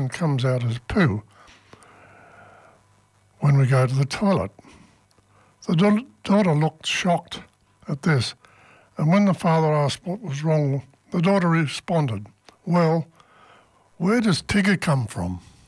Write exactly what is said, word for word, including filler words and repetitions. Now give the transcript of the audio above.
and comes out as poo when we go to the toilet. The da- daughter looked shocked at this, and when the father asked what was wrong, the daughter responded, "Well, where does Tigger come from?"